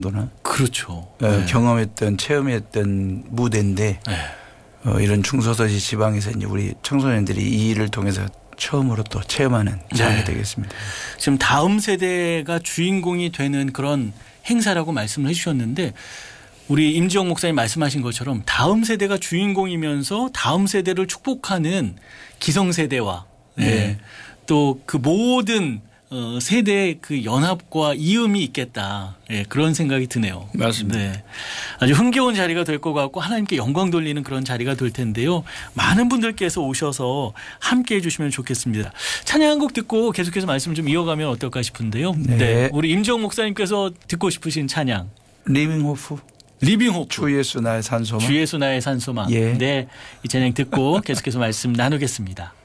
정도나 그렇죠. 네. 경험했던 체험했던 무대인데 네. 이런 중소도시 지방에서 이제 우리 청소년들이 이 일을 통해서 처음으로 또 체험하는 장이 네. 되겠습니다. 지금 다음 세대가 주인공이 되는 그런 행사라고 말씀을 해 주셨는데 우리 임지영 목사님 말씀하신 것처럼 다음 세대가 주인공이면서 다음 세대를 축복하는 기성세대와 네. 또 그 모든 세대의 그 연합과 이음이 있겠다. 그런 생각이 드네요. 맞습니다. 네. 아주 흥겨운 자리가 될 것 같고 하나님께 영광 돌리는 그런 자리가 될 텐데요. 많은 분들께서 오셔서 함께 해 주시면 좋겠습니다. 찬양 한 곡 듣고 계속해서 말씀 좀 이어가면 어떨까 싶은데요. 네. 네. 우리 임지영 목사님께서 듣고 싶으신 찬양. 리빙호프. 리빙호프. 주 예수 나의 산소망. 주 예수 나의 산소망. 예. 네. 이 찬양 듣고 계속해서 말씀 나누겠습니다.